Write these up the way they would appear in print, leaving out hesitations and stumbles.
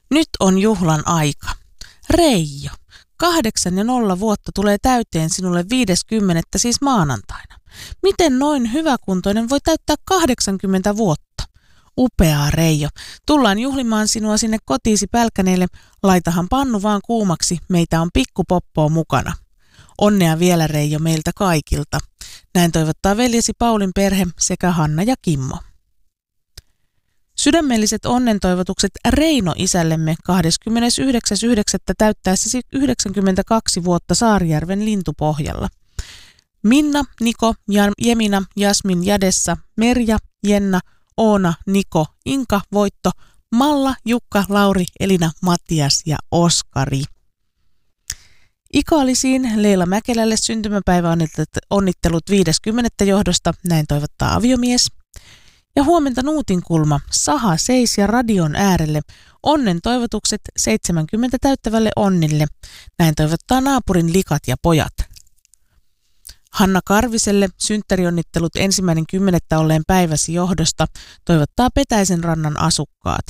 Nyt on juhlan aika. Reijo, 8 ja 0 vuotta tulee täyteen sinulle 50, siis maanantaina. Miten noin hyväkuntoinen voi täyttää 80 vuotta? Upeaa, Reijo. Tullaan juhlimaan sinua sinne kotiisi Pälkäneelle. Laitahan pannu vaan kuumaksi. Meitä on pikkupoppoa mukana. Onnea vielä, Reijo, meiltä kaikilta. Näin toivottaa veljesi Paulin perhe sekä Hanna ja Kimmo. Sydämelliset onnentoivotukset Reino isällemme 29.9. täyttäessäsi 92 vuotta Saarijärven lintupohjalla. Minna, Niko, Jemina, Jasmin, Jadessa, Merja, Jenna, Oona, Niko, Inka, Voitto, Malla, Jukka, Lauri, Elina, Matias ja Oskari. Ika-alisiin Leila Mäkelälle syntymäpäiväonnittelut 50. johdosta, näin toivottaa aviomies. Ja huomenta Nuutinkulma, Saha, Seis ja radion äärelle. Onnen toivotukset 70 täyttävälle Onnille. Näin toivottaa naapurin likat ja pojat. Hanna Karviselle synttärionnittelut 1.10. olleen päiväsi johdosta. Toivottaa Petäisen rannan asukkaat.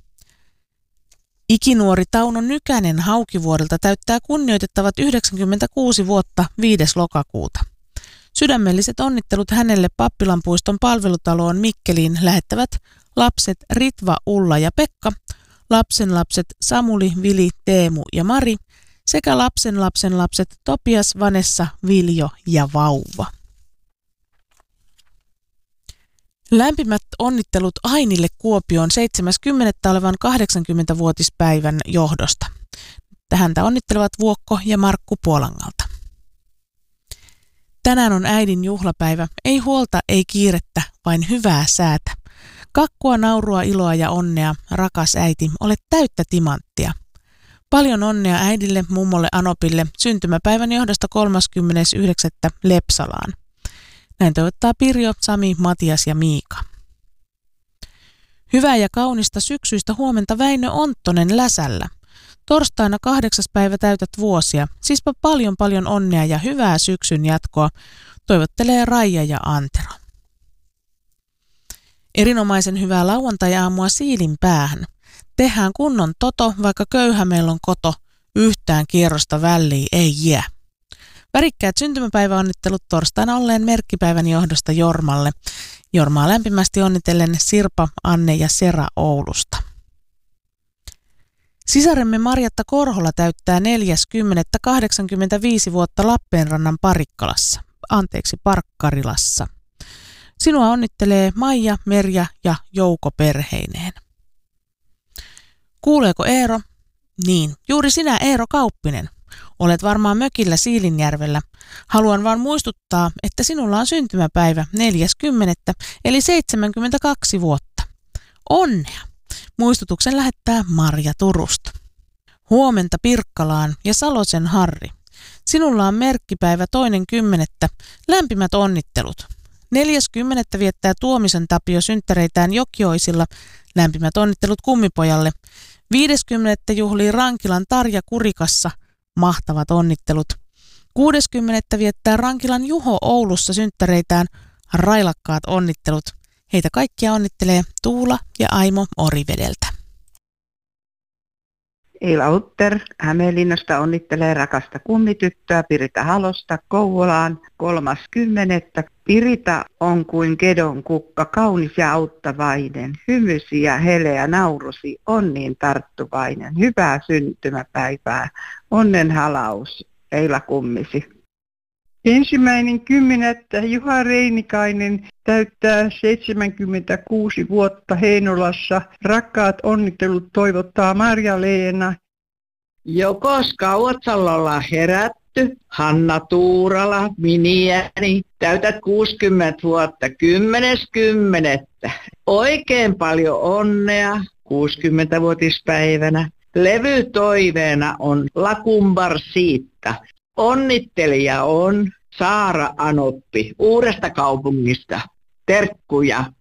Ikinuori Tauno Nykänen Haukivuodelta täyttää kunnioitettavat 96 vuotta 5. lokakuuta. Sydämelliset onnittelut hänelle Pappilanpuiston palvelutaloon Mikkeliin lähettävät lapset Ritva, Ulla ja Pekka, lapsenlapset Samuli, Vili, Teemu ja Mari sekä lapsenlapset Topias, Vanessa, Viljo ja vauva. Lämpimät onnittelut Ainille Kuopioon 70. olevan 80-vuotispäivän johdosta. Häntä onnittelevat Vuokko ja Markku Puolangalta. Tänään on äidin juhlapäivä. Ei huolta, ei kiirettä, vain hyvää säätä. Kakkua, naurua, iloa ja onnea, rakas äiti, olet täyttä timanttia. Paljon onnea äidille, mummolle Anopille, syntymäpäivän johdosta 39. Lepsalaan. Näin toivottaa Pirjo, Sami, Matias ja Miika. Hyvää ja kaunista syksyistä huomenta Väinö Onttonen Läsällä. Torstaina 8. päivä täytät vuosia, siispä paljon onnea ja hyvää syksyn jatkoa, toivottelee Raija ja Antero. Erinomaisen hyvää lauantai-aamua siilin päähän. Tehdään kunnon toto, vaikka köyhä meillä on koto, yhtään kierrosta väliin ei jää. Värikkäät syntymäpäiväonnittelut torstaina olleen merkkipäivän johdosta Jormalle. Jormaa lämpimästi onnitellen Sirpa, Anne ja Sera Oulusta. Sisaremme Marjatta Korhola täyttää 4.10.85 vuotta Lappeenrannan Parkkarilassa. Sinua onnittelee Maija, Merja ja Jouko perheineen. Kuuleeko Eero? Niin, juuri sinä Eero Kauppinen. Olet varmaan mökillä Siilinjärvellä. Haluan vaan muistuttaa, että sinulla on syntymäpäivä 4.10. eli 72 vuotta. Onnea! Muistutuksen lähettää Marja Turusta. Huomenta Pirkkalaan ja Salosen Harri. Sinulla on merkkipäivä 2.10. Lämpimät onnittelut. 4.10. viettää Tuomisen Tapio synttäreitään Jokioisilla. Lämpimät onnittelut kummipojalle. 50. juhlii Rankilan Tarja Kurikassa. Mahtavat onnittelut. 60. viettää Rankilan Juho Oulussa synttäreitään. Railakkaat onnittelut. Heitä kaikkia onnittelee Tuula ja Aimo Orivedeltä. Eila Utter Hämeenlinnasta onnittelee rakasta kummityttöä Pirita Halosta Kouvolaan 30. Pirita on kuin kedon kukka, kaunis ja auttavainen, hymysi ja heleä naurusi, on niin tarttuvainen. Hyvää syntymäpäivää, onnen halaus, Eila Kummisi. 1.10. Juha Reinikainen täyttää 76 vuotta Heinolassa. Rakkaat onnittelut toivottaa Marja-Leena. Jo koska Otsalla ollaan herätty, Hanna Tuurala, miniäni, täytät 60 vuotta 10.10. Oikein paljon onnea 60-vuotispäivänä. Levytoiveena on Lakumbar Siitta. Onnittelija on Saara Anoppi Uudesta Kaupungista. Terkkuja.